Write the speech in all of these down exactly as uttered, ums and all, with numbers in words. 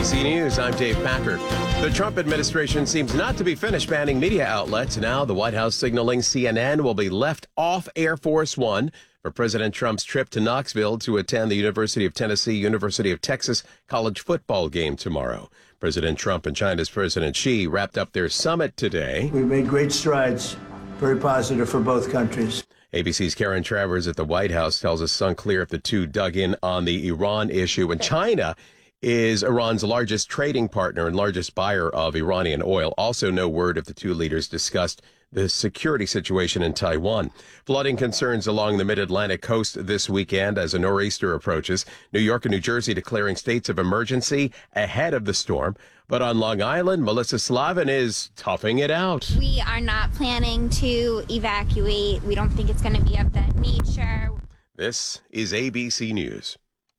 C News, I'm Dave Packer. The Trump administration seems not to be finished banning media outlets. Now the White House signaling C N N will be left off Air Force One for President Trump's trip to Knoxville to attend the University of Tennessee, University of Texas college football game tomorrow. President Trump and China's President Xi wrapped up their summit today. We've made great strides, very positive for both countries. A B C's Karen Travers at the White House tells us it's unclear if the two dug in on the Iran issue. And China is Iran's largest trading partner and largest buyer of Iranian oil. Also, no word if the two leaders discussed the security situation in Taiwan. Flooding concerns along the mid-Atlantic coast this weekend as a nor'easter approaches. New York and New Jersey declaring states of emergency ahead of the storm. But on Long Island, Melissa Slavin is toughing it out. We are not planning to evacuate. We don't think it's going to be of that nature. This is A B C News.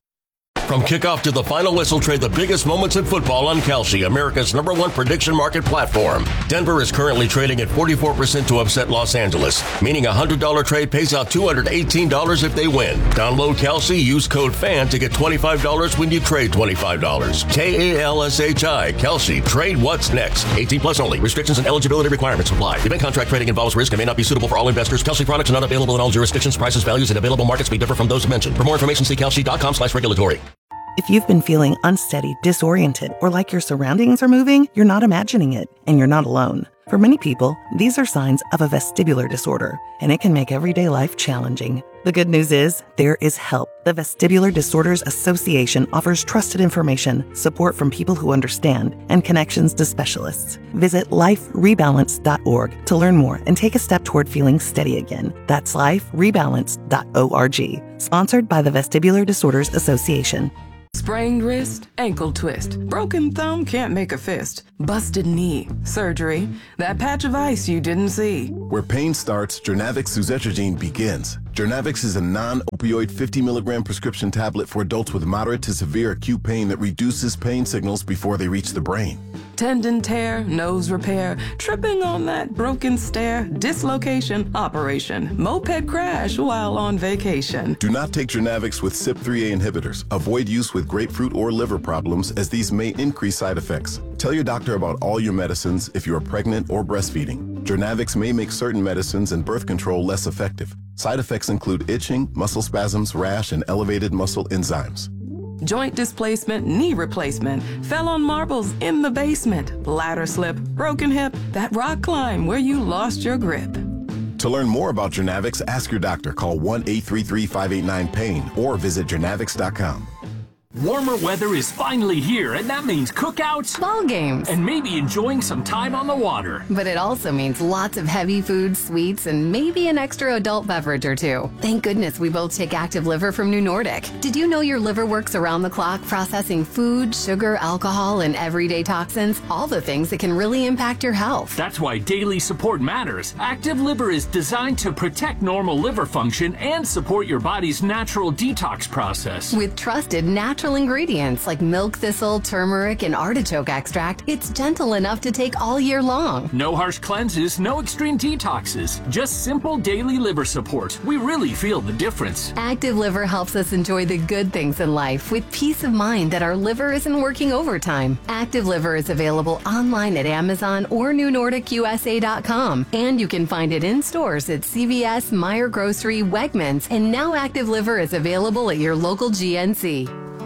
From kickoff to the final whistle, trade the biggest moments in football on Kalshi, America's number one prediction market platform. Denver is currently trading at forty-four percent to upset Los Angeles, meaning a one hundred dollars trade pays out two hundred eighteen dollars if they win. Download Kalshi, use code FAN to get twenty-five dollars when you trade twenty-five dollars. K A L S H I, Kalshi, trade what's next. eighteen plus only. Restrictions and eligibility requirements apply. Event contract trading involves risk and may not be suitable for all investors. Kalshi products are not available in all jurisdictions. Prices, values, and available markets may differ from those mentioned. For more information, see kalshi.com slash regulatory. If you've been feeling unsteady, disoriented, or like your surroundings are moving, you're not imagining it, and you're not alone. For many people, these are signs of a vestibular disorder, and it can make everyday life challenging. The good news is, there is help. The Vestibular Disorders Association offers trusted information, support from people who understand, and connections to specialists. Visit life rebalance dot org to learn more and take a step toward feeling steady again. That's life rebalance dot org. Sponsored by the Vestibular Disorders Association. Sprained wrist, ankle twist, broken thumb, can't make a fist, busted knee, surgery, that patch of ice you didn't see. Where pain starts, Jernavix suzetrigine begins. Jernavix is a non-opioid fifty milligram prescription tablet for adults with moderate to severe acute pain that reduces pain signals before they reach the brain. Tendon tear, nose repair, tripping on that broken stair, dislocation, operation, moped crash while on vacation. Do not take Jernavix with C Y P three A inhibitors. Avoid use with grapefruit or liver problems, as these may increase side effects. Tell your doctor about all your medicines if you are pregnant or breastfeeding. Jernavix may make certain medicines and birth control less effective. Side effects include itching, muscle spasms, rash, and elevated muscle enzymes. Joint displacement, knee replacement, fell on marbles in the basement, ladder slip, broken hip, that rock climb where you lost your grip. To learn more about Jernavix, ask your doctor. Call one eight three three, five eight nine, pain or visit jernavix dot com. Warmer weather is finally here, and that means cookouts, ball games, and maybe enjoying some time on the water. But it also means lots of heavy foods, sweets, and maybe an extra adult beverage or two. Thank goodness we both take Active Liver from New Nordic. Did you know your liver works around the clock processing food, sugar, alcohol, and everyday toxins? All the things that can really impact your health. That's why daily support matters. Active Liver is designed to protect normal liver function and support your body's natural detox process. With trusted natural ingredients like milk thistle, turmeric, and artichoke extract, it's gentle enough to take all year long. No harsh cleanses, no extreme detoxes, just simple daily liver support. We really feel the difference. Active Liver helps us enjoy the good things in life with peace of mind that our liver isn't working overtime. Active Liver is available online at Amazon or new nordic u s a dot com, and you can find it in stores at C V S, Meijer Grocery, Wegmans, and now Active Liver is available at your local G N C.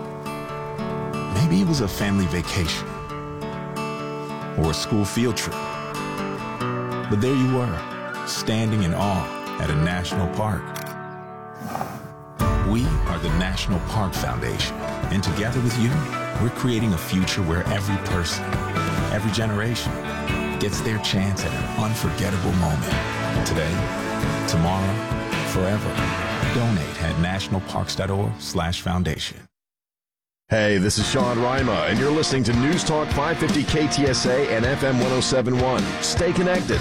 Maybe it was a family vacation or a school field trip. But there you were, standing in awe at a national park. We are the National Park Foundation, and together with you, we're creating a future where every person, every generation, gets their chance at an unforgettable moment. Today, tomorrow, forever. Donate at nationalparks.org slash foundation. Hey, this is Sean Rima, and you're listening to News Talk five fifty K T S A and F M one oh seven point one. Stay connected.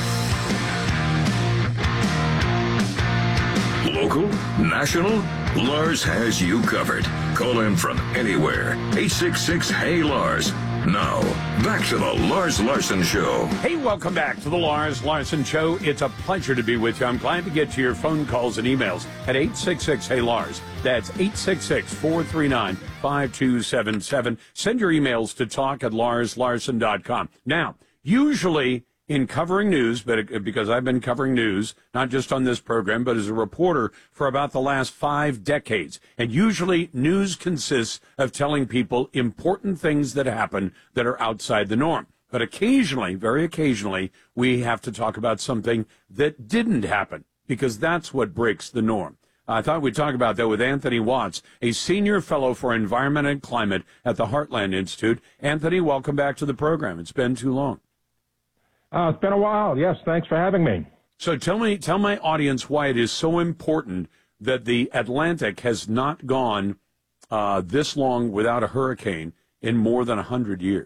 Local, national, Lars has you covered. Call him from anywhere. eight six six, H E Y, Lars. Now, back to the Lars Larson Show. Hey, welcome back to the Lars Larson Show. It's a pleasure to be with you. I'm glad to get to your phone calls and emails at eight six six, hey Lars. That's eight six six, four three nine, five two seven seven. Send your emails to talk at lars larson dot com. Now, usually in covering news, but because I've been covering news, not just on this program, but as a reporter for about the last five decades. And usually news consists of telling people important things that happen that are outside the norm. But occasionally, very occasionally, we have to talk about something that didn't happen, because that's what breaks the norm. I thought we'd talk about that with Anthony Watts, a senior fellow for environment and climate at the Heartland Institute. Anthony, welcome back to the program. It's been too long. Uh, it's been a while. Yes, thanks for having me. So tell me, tell my audience why it is so important that the Atlantic has not gone uh, this long without a hurricane in more than one hundred years.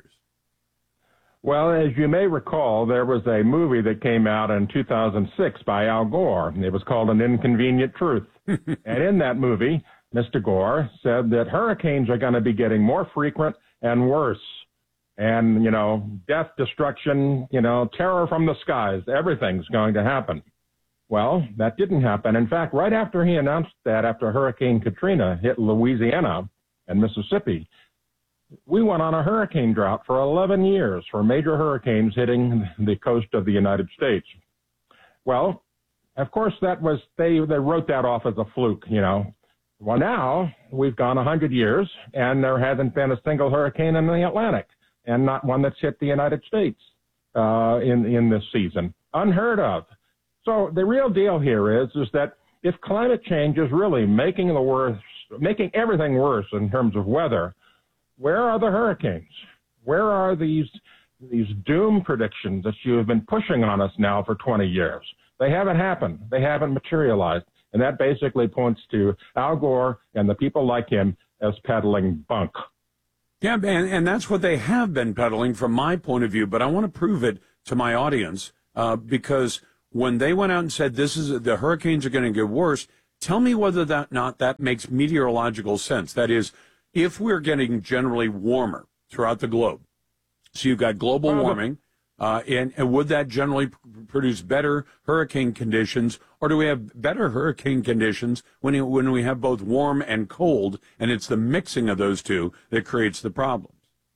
Well, as you may recall, there was a movie that came out in two thousand six by Al Gore. It was called An Inconvenient Truth. And in that movie, Mister Gore said that hurricanes are going to be getting more frequent and worse. And, you know, death, destruction, you know, terror from the skies, everything's going to happen. Well, that didn't happen. In fact, right after he announced that, after Hurricane Katrina hit Louisiana and Mississippi, we went on a hurricane drought for eleven years for major hurricanes hitting the coast of the United States. Well, of course, that was, they, they wrote that off as a fluke, you know. Well, now we've gone one hundred years and there hasn't been a single hurricane in the Atlantic, and not one that's hit the United States uh, in, in this season. Unheard of. So the real deal here is, is that if climate change is really making the worst, making everything worse in terms of weather, where are the hurricanes? Where are these, these doom predictions that you have been pushing on us now for twenty years? They haven't happened. They haven't materialized. And that basically points to Al Gore and the people like him as peddling bunk. Yeah, and, and that's what they have been peddling from my point of view, but I want to prove it to my audience uh, because when they went out and said this is the hurricanes are going to get worse, tell me whether that not that makes meteorological sense. That is, if we're getting generally warmer throughout the globe, so you've got global warming, uh, and, and would that generally pr- produce better hurricane conditions, or do we have better hurricane conditions when it, when we have both warm and cold, and it's the mixing of those two that creates the problems?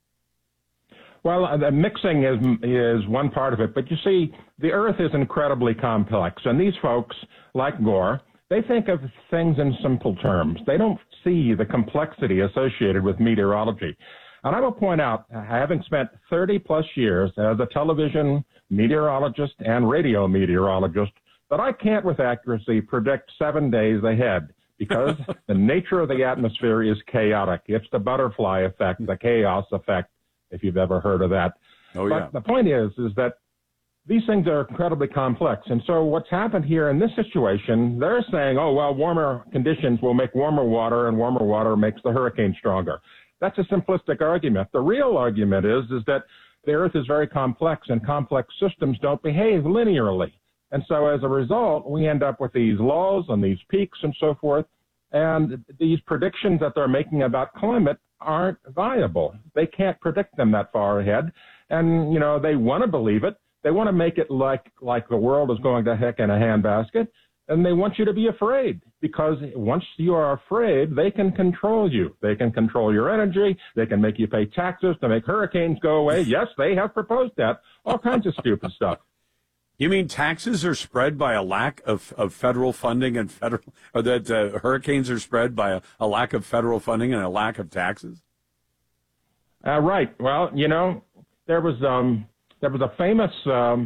Well, uh, the mixing is is one part of it, but you see, the Earth is incredibly complex, and these folks, like Gore, they think of things in simple terms. They don't see the complexity associated with meteorology. And I will point out, having spent thirty plus years as a television meteorologist and radio meteorologist, that I can't with accuracy predict seven days ahead because the nature of the atmosphere is chaotic. It's the butterfly effect, the chaos effect, if you've ever heard of that. Oh, yeah. But the point is, is that these things are incredibly complex. And so what's happened here in this situation, they're saying, oh, well, warmer conditions will make warmer water, and warmer water makes the hurricane stronger. That's a simplistic argument. The real argument is, is that the Earth is very complex, and complex systems don't behave linearly. And so as a result, we end up with these laws and these peaks and so forth. And these predictions that they're making about climate aren't viable. They can't predict them that far ahead. And, you know, they want to believe it. They want to make it like, like the world is going to heck in a handbasket. And they want you to be afraid, because once you are afraid, they can control you. They can control your energy. They can make you pay taxes to make hurricanes go away. Yes, they have proposed that. All kinds of stupid stuff. You mean taxes are spread by a lack of, of federal funding and federal, or that uh, hurricanes are spread by a, a lack of federal funding and a lack of taxes? Uh, right. Well, you know, there was um, there was a famous um,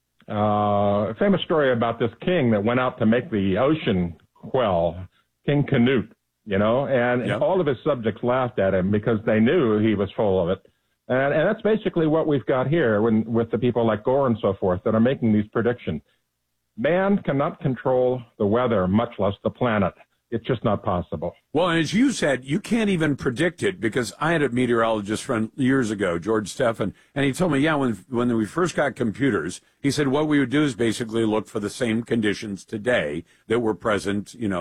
uh, famous story about this king that went out to make the ocean quell, King Canute. You know, and yep. all of his subjects laughed at him because they knew he was full of it. And, and that's basically what we've got here when, with the people like Gore and so forth that are making these predictions. Man cannot control the weather, much less the planet. It's just not possible. Well, and as you said, you can't even predict it, because I had a meteorologist friend years ago, George Stephan, and he told me, yeah, when when we first got computers, he said what we would do is basically look for the same conditions today that were present, you know,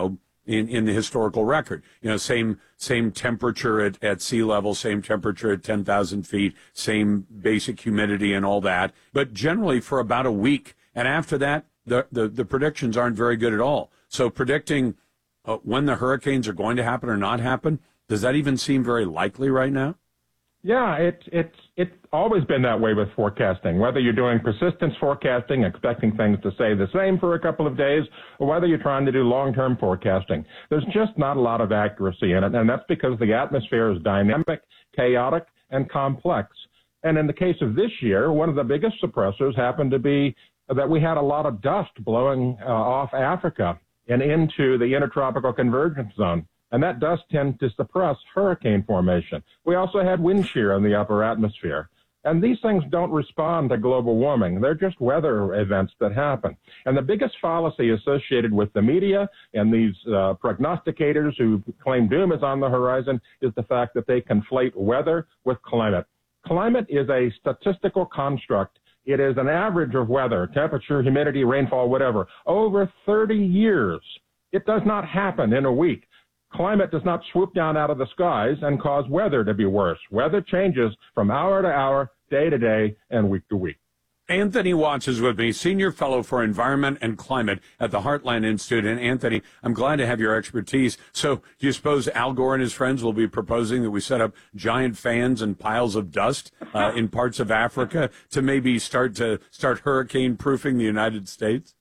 in, in the historical record. You know, same same temperature at, at sea level, same temperature at ten thousand feet, same basic humidity and all that, but generally for about a week. And after that, the, the, the predictions aren't very good at all. So predicting uh, when the hurricanes are going to happen or not happen, does that even seem very likely right now? Yeah, it's it's it's always been that way with forecasting. Whether you're doing persistence forecasting, expecting things to stay the same for a couple of days, or whether you're trying to do long-term forecasting, there's just not a lot of accuracy in it, and that's because the atmosphere is dynamic, chaotic, and complex. And in the case of this year, one of the biggest suppressors happened to be that we had a lot of dust blowing uh, off Africa and into the intertropical convergence zone. And that dust tends to suppress hurricane formation. We also had wind shear in the upper atmosphere. And these things don't respond to global warming. They're just weather events that happen. And the biggest fallacy associated with the media and these uh, prognosticators who claim doom is on the horizon is the fact that they conflate weather with climate. Climate is a statistical construct. It is an average of weather, temperature, humidity, rainfall, whatever, over thirty years. It does not happen in a week. Climate does not swoop down out of the skies and cause weather to be worse. Weather changes from hour to hour, day to day, and week to week. Anthony Watts is with me, Senior Fellow for Environment and Climate at the Heartland Institute. And Anthony, I'm glad to have your expertise. So do you suppose Al Gore and his friends will be proposing that we set up giant fans and piles of dust uh, in parts of Africa to maybe start to start hurricane-proofing the United States?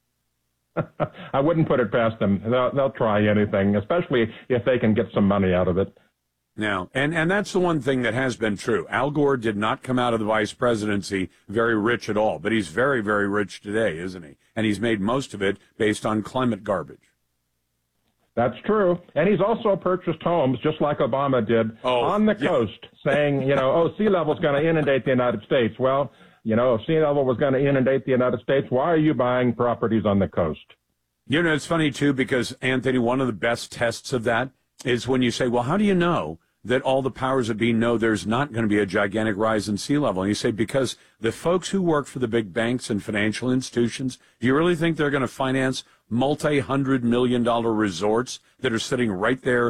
I wouldn't put it past them. They'll, they'll try anything, especially if they can get some money out of it. Now, and, and that's the one thing that has been true. Al Gore did not come out of the vice presidency very rich at all, but he's very, very rich today, isn't he? And he's made most of it based on climate garbage. That's true. And he's also purchased homes, just like Obama did, oh, on the yeah. coast, saying, you know, oh, sea level's going to inundate the United States. Well, you know, if sea level was going to inundate the United States, why are you buying properties on the coast? You know, it's funny, too, because, Anthony, one of the best tests of that is when you say, well, how do you know that all the powers that be know there's not going to be a gigantic rise in sea level? And you say, because the folks who work for the big banks and financial institutions, do you really think they're going to finance multi-hundred million dollar resorts that are sitting right there